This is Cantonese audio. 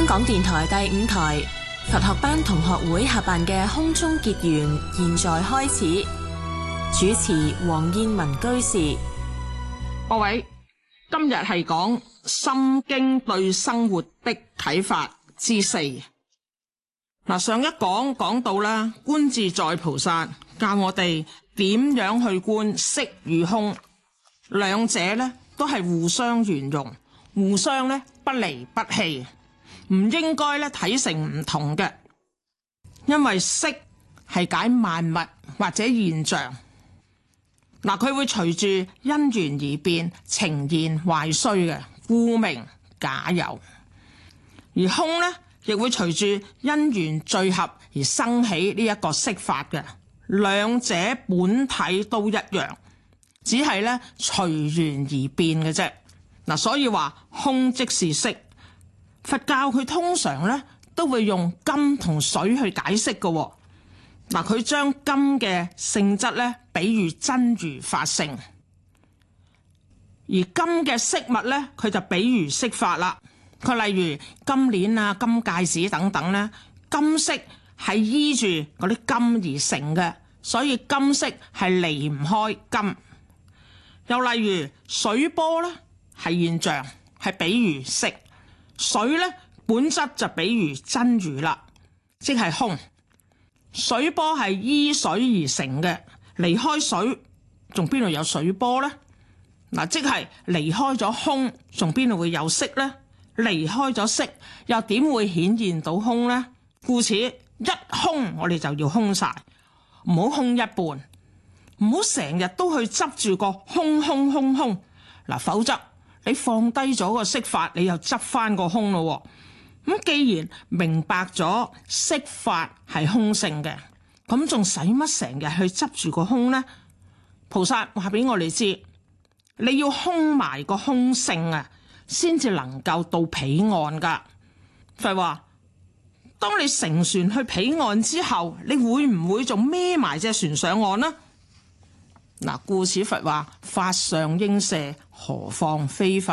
香港電台第5台佛學班同學會合辦嘅空中結緣，現在開始。主持黃燕文居士。 各位，今日係講《心經》對生活的啟發之4。上一講到啦，觀自在菩薩教我哋點樣去觀色與空，兩者咧都係互相圓融，互相咧不離不棄，唔應該咧睇成唔同嘅。因為色係解萬物或者現象，佢會隨住因緣而變，呈現壞衰嘅，故名假有。而空呢，亦會隨住因緣聚合而生起呢一個色法嘅，兩者本體都一樣，只係咧隨緣而變嘅啫。所以話空即是色。佛教佢通常咧都會用金同水去解釋嘅。佢將金嘅性質咧比喻真如法性，而金嘅飾物咧佢就比喻色法啦。佢例如金鏈啊、金戒指等等咧，金飾係依住嗰啲金而成嘅，所以金色係離唔開金。又例如水波咧係現象，係比喻色。水咧本質就比喻真如啦，即係空。水波係依水而成嘅，離開水仲邊度有水波呢？即係離開咗空，仲邊度會有色呢？離開咗色，又點會顯現到空呢？故此一空，我哋就要空晒，唔好空一半，唔好成日都去執住個空。否則你放低咗個色法，你又執翻個空咯。咁既然明白咗色法係空性嘅，咁仲使乜成日去執住個空呢？菩薩話俾我哋知，你要空埋個空性啊，先至能夠到彼岸噶。佛話，當你乘船去彼岸之後，你會唔會仲孭埋隻船上岸呢？故此佛話，法上應捨，何況非法。